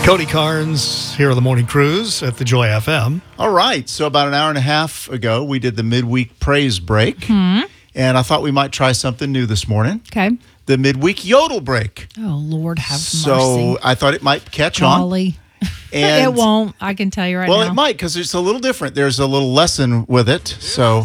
Cody Carnes here on the Morning Cruise at the Joy FM. All right. So about an hour and a half ago, we did the midweek praise break. And I thought we might try something new this morning. Okay. The midweek yodel break. Oh, Lord have mercy. So I thought it might catch on. Golly. And, It won't. I can tell you right now. Well, it might because it's a little different. There's a little lesson with it. So.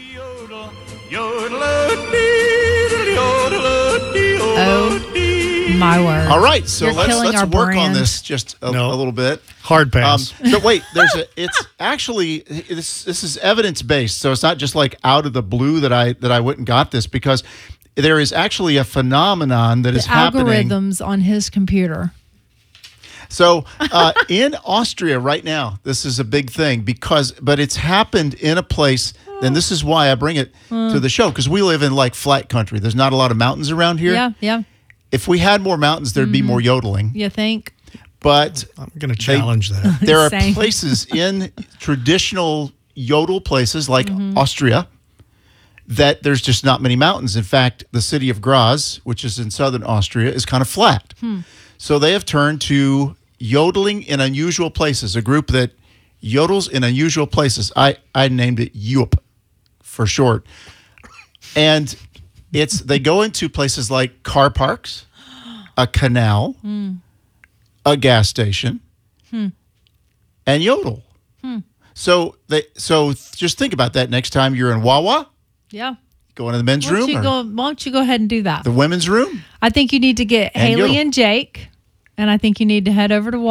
Oh, my word. All right. So You're killing let's our work on brand. this just a little bit. Hard pass. But wait, it's actually this is evidence based, so it's not just like out of the blue that I went and got this, because there is actually a phenomenon that is happening. Algorithms on his computer. So in Austria right now, this is a big thing but it's happened in a place, and this is why I bring it to the show, because we live in like flat country. There's not a lot of mountains around here. Yeah. If we had more mountains, there'd be more yodeling. You think? But I'm going to challenge that. there are Same. places in traditional yodel places like Austria that there's just not many mountains. In fact, the city of Graz, which is in southern Austria, is kind of flat. So they have turned to yodeling in unusual places, a group that yodels in unusual places. I named it YUP for short. And they go into places like car parks, a canal, a gas station, and yodel. So just think about that next time you're in Wawa. Yeah. Go into the men's room Why don't you go ahead and do that? the women's room. I think you need to get And Haley yodel. and Jake, and I think you need to head over to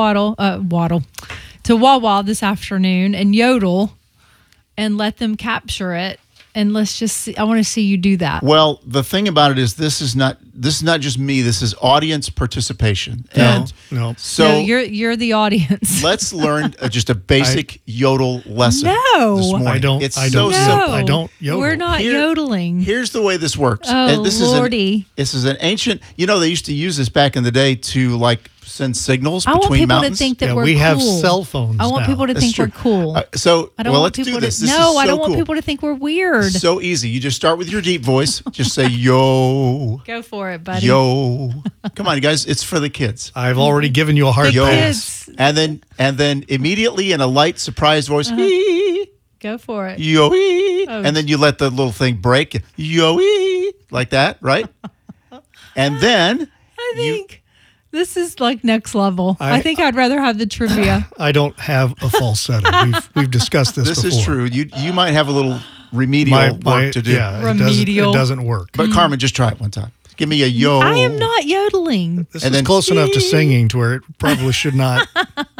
Wawa this afternoon and yodel and let them capture it. And let's just see. I want to see you do that. Well, the thing about it is this is not just me. This is audience participation. And No. so No, you're the audience. let's learn just a basic yodel lesson. No. This morning. I don't. It's I so don't. simple. I don't yodel. We're not yodeling. Here's the way this works. Oh, And this Lordy. This is an ancient. They used to use this back in the day to like send signals I want between people mountains. to think that Yeah, we're we cool. have cell phones I want now. people to That's think true. we're cool. I don't want let's people do this. To, This no, is so I don't want cool. people to think we're weird. So easy. You just start with your deep voice. Just say yo, Go for it, buddy. yo. Come on, you guys. It's for the kids. I've already given you a hard The pass. kids. And then immediately in a light surprised voice, Go for it. yo, Oh. and then you let the little thing break, yo, like that, right? And then I think this is like next level. I think I'd rather have the trivia. I don't have a falsetto. We've discussed this this before. is true. You might have a little remedial work to do. Yeah, Remedial. It doesn't work. But Carmen, just try it one time. Give me a yo. I am not yodeling. This and is then- close enough to singing to where it probably should not.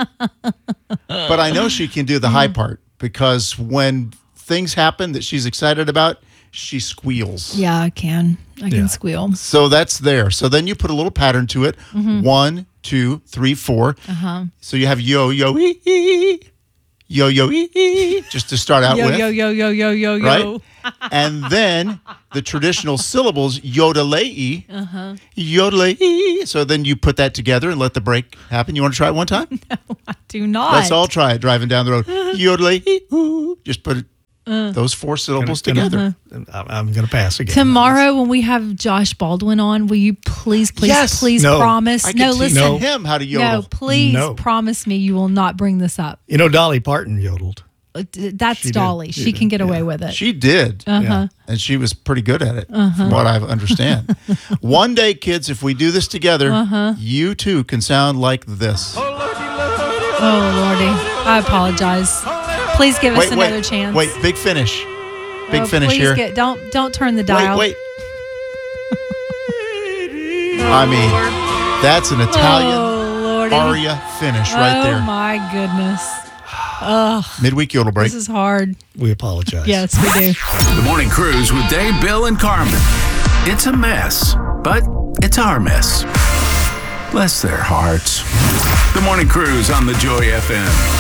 But I know she can do the high part, because when things happen that she's excited about, she squeals. Yeah, I can. I can squeal. So that's there. So then you put a little pattern to it. 1, 2, 3, 4. So you have yo, yo, yo, yo, just to start out Yo, with. yo, yo, yo, yo, yo, yo. Right? And then the traditional syllables, yodelei, yodelei. So then you put that together and let the break happen. You want to try it one time? Do not. Let's all try it driving down the road. Yodelei. Just put those 4 syllables together. I'm going to pass again. Tomorrow when we have Josh Baldwin on, will you please Yes. No. promise? I No, can teach listen. him how to yodel. No, please No. promise me you will not bring this up. Dolly Parton yodeled. That's She did. Dolly. She She did. can get away with it. She did. Yeah. And she was pretty good at it, from what I understand. One day, kids, if we do this together, you too can sound like this. Oh, Lordy. I apologize. Please give us another chance. Wait, big finish. Big finish please here. Don't turn the dial. Wait. I mean, that's an Italian Oh, Lordy. aria finish right Oh, there. my goodness. Midweek yodel break. This is hard. We apologize. Yes, we do. The Morning Cruise with Dave, Bill, and Carmen. It's a mess, but it's our mess. Bless their hearts. The Morning Cruise on the Joy FM.